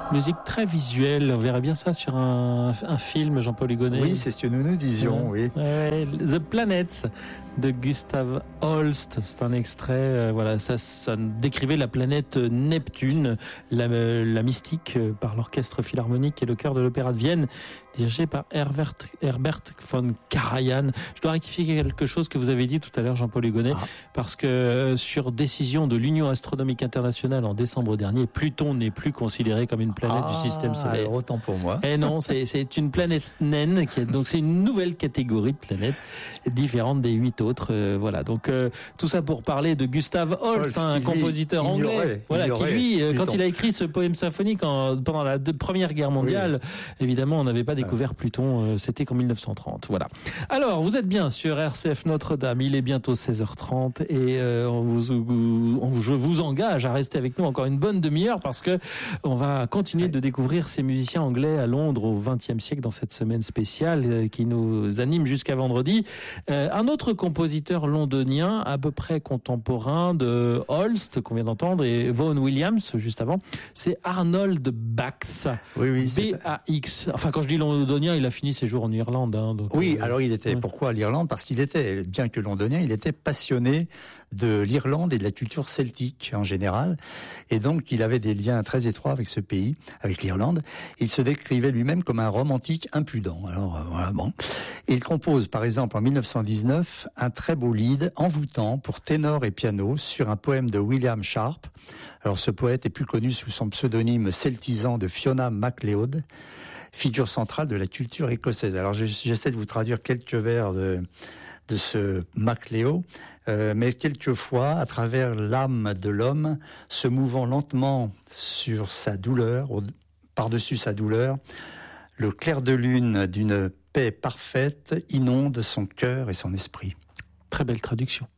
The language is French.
Musique très visuelle, on verrait bien ça sur un film, Jean-Paul Hugonnet. Oui, c'est ce que nous nous disions, oui. The Planets de Gustav Holst, c'est un extrait, voilà, ça décrivait la planète Neptune, la mystique par l'orchestre philharmonique et le chœur de l'opéra de Vienne, dirigé par Herbert von Karajan. Je dois rectifier quelque chose que vous avez dit tout à l'heure, Jean-Paul Hugonnet, parce que sur décision de l'Union astronomique internationale en décembre dernier, Pluton n'est plus considéré comme une planète du système solaire. Alors autant pour moi. Et non, c'est une planète naine, donc c'est une nouvelle catégorie de planètes différente des 8 autres. Voilà, donc tout ça pour parler de Gustav Holst, un compositeur anglais, voilà, qui lui, quand il a écrit ce poème symphonique pendant la Première Guerre mondiale, évidemment, on n'avait pas découvert Pluton, c'était qu'en 1930. Voilà. Alors, vous êtes bien sur RCF Notre-Dame, il est bientôt 16h30 et je vous engage à rester avec nous encore une bonne demi-heure parce que on va continuer de découvrir ces musiciens anglais à Londres au XXe siècle dans cette semaine spéciale qui nous anime jusqu'à vendredi. Un autre compositeur londonien à peu près contemporain de Holst qu'on vient d'entendre et Vaughan Williams juste avant, c'est Arnold Bax. Oui, B-A-X. Enfin, quand je dis londonien, il a fini ses jours en Irlande. Donc, alors il était, pourquoi l'Irlande? Parce qu'il était, bien que londonien, il était passionné de l'Irlande et de la culture celtique en général. Et donc, il avait des liens très étroits avec ce pays, avec l'Irlande. Il se décrivait lui-même comme un romantique impudent. Alors, voilà, bon. Et il compose, par exemple, en 1919, un très beau lied envoûtant pour ténor et piano sur un poème de William Sharp. Alors, ce poète est plus connu sous son pseudonyme celtisant de Fiona MacLeod, figure centrale de la culture écossaise. Alors, j'essaie de vous traduire quelques vers de ce MacLeod, mais quelquefois, à travers l'âme de l'homme, se mouvant lentement sur sa douleur, par-dessus sa douleur, le clair de lune d'une paix parfaite inonde son cœur et son esprit. Très belle traduction.